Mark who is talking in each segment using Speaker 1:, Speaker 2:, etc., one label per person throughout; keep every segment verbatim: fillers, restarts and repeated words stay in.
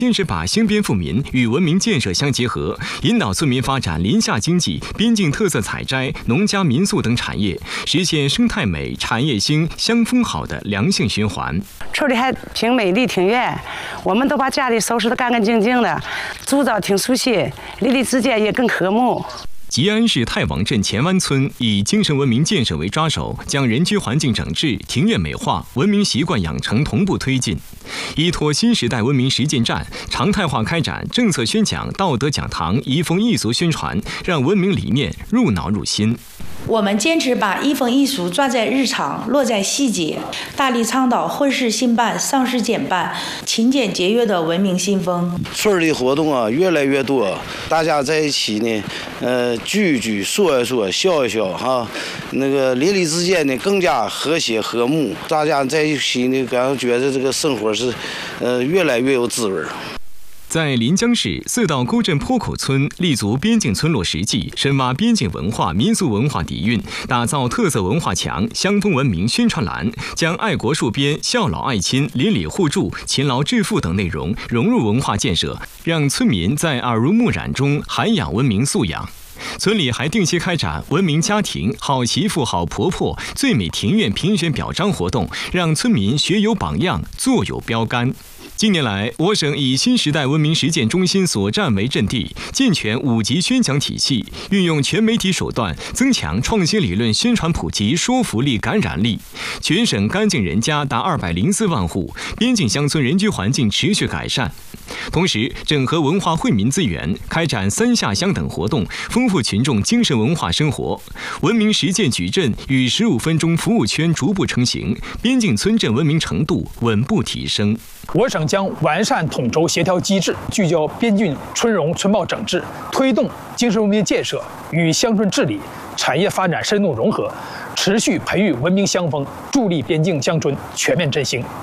Speaker 1: 先是把兴边富民与文明建设相结合，引导村民发展林下经济、边境特色采摘、农家民宿等产业，实现生态美、产业兴、乡风好的良性循环。
Speaker 2: 处理还挺美丽、挺远，我们都把家里收拾得干干净净的，组造挺熟悉，邻里之间也更和睦。
Speaker 1: 吉安市太王镇前湾村以精神文明建设为抓手，将人居环境整治、庭院美化、文明习惯养成同步推进，依托新时代文明实践站，常态化开展政策宣讲、道德讲堂、移风易俗宣传，让文明理念入脑入心。
Speaker 3: 我们坚持把移风易俗抓在日常、落在细节，大力倡导婚事兴办、丧事简办、勤俭节约的文明新风。
Speaker 4: 村里活动啊越来越多，大家在一起呢，呃，聚一聚、说一说、笑一笑哈，那个邻里之间呢更加和谐和睦，大家在一起呢，感觉得这个生活是，呃，越来越有滋味。
Speaker 1: 在临江市四道沟镇坡口村立足边境村落实际，深挖边境文化、民俗文化底蕴，打造特色文化墙、乡风文明宣传栏，将爱国戍边、孝老爱亲、邻里互助、勤劳致富等内容融入文化建设，让村民在耳濡目染中涵养文明素养。村里还定期开展文明家庭、好媳妇好婆婆、最美庭院评选表彰活动，让村民学有榜样、做有标杆。近年来，我省以新时代文明实践中心所站为阵地，健全五级宣讲体系，运用全媒体手段，增强创新理论宣传普及说服力、感染力。全省干净人家达二百零四万户，边境乡村人居环境持续改善。同时，整合文化惠民资源，开展三下乡等活动，丰富群众精神文化生活。文明实践矩阵与十五分钟服务圈逐步成型，边境村镇文明程度稳步提升。
Speaker 5: 我省将完善统筹协调机制，聚焦边境村容村貌整治，推动精神文明建设与乡村治理、产业发展深度融合，持续培育文明乡风，助力边境乡村全面振兴。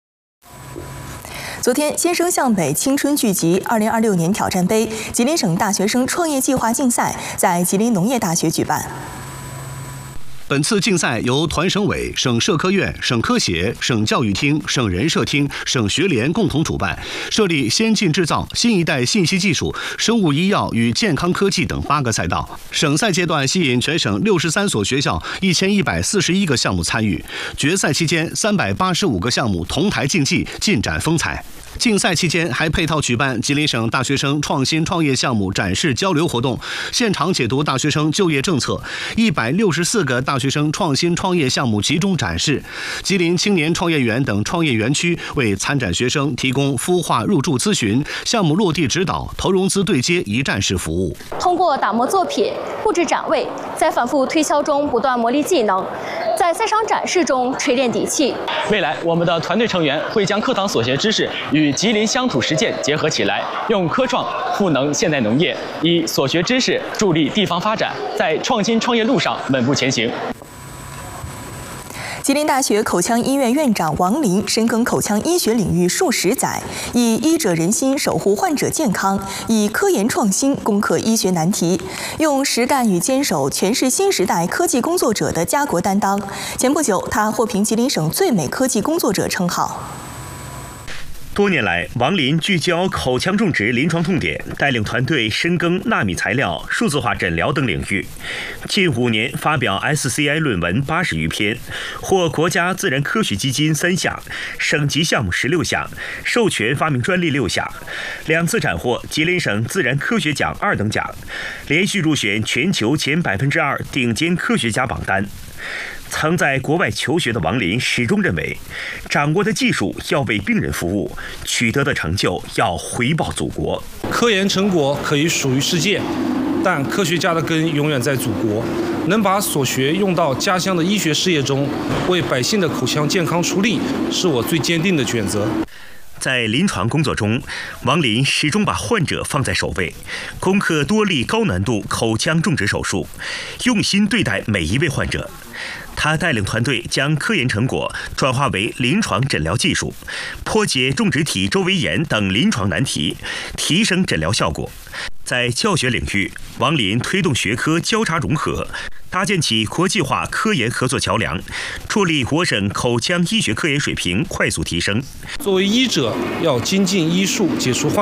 Speaker 6: 昨天，先生向北青春聚集二零二六年挑战杯吉林省大学生创业计划竞赛在吉林农业大学举办。
Speaker 7: 本次竞赛由团省委、省社科院、省科协、省教育厅、省人社厅、省学联共同主办，设立先进制造、新一代信息技术、生物医药与健康科技等八个赛道。省赛阶段吸引全省六十三所学校一千一百四十一个项目参与，决赛期间三百八十五个项目同台竞技，尽展风采。竞赛期间还配套举办吉林省大学生创新创业项目展示交流活动，现场解读大学生就业政策，一百六十四个大学生创新创业项目集中展示。吉林青年创业园等创业园区为参展学生提供孵化入驻咨询、项目落地指导、投融资对接一站式服务。
Speaker 8: 通过打磨作品、布置展位，在反复推销中不断磨砺技能，在赛场展示中锤炼底气。
Speaker 9: 未来，我们的团队成员会将课堂所学知识与吉林乡土实践结合起来，用科创赋能现代农业，以所学知识助力地方发展，在创新创业路上稳步前行。
Speaker 6: 吉林大学口腔医院院长王林深耕口腔医学领域数十载，以医者仁心守护患者健康，以科研创新攻克医学难题，用实干与坚守诠释新时代科技工作者的家国担当。前不久，他获评吉林省最美科技工作者称号。
Speaker 10: 多年来，王林聚焦口腔种植临床痛点，带领团队深耕纳米材料、数字化诊疗等领域。近五年发表 S C I 论文八十余篇，获国家自然科学基金三项，省级项目十六项，授权发明专利六项，两次斩获吉林省自然科学奖二等奖，连续入选全球前百分之二顶尖科学家榜单。曾在国外求学的王林始终认为，掌握的技术要为病人服务，取得的成就要回报祖国。
Speaker 11: 科研成果可以属于世界，但科学家的根永远在祖国。能把所学用到家乡的医学事业中，为百姓的口腔健康出力，是我最坚定的选择。
Speaker 10: 在临床工作中，王林始终把患者放在首位，攻克多例高难度口腔种植手术，用心对待每一位患者。他带领团队将科研成果转化为临床诊疗技术，破解种植体周围炎等临床难题，提升诊疗效果。在教学领域，王林推动学科交叉融合，搭建起国际化科研合作桥梁，助力我省口腔医学科研水平快速提升。
Speaker 11: 作为医者，要精进医术，解除患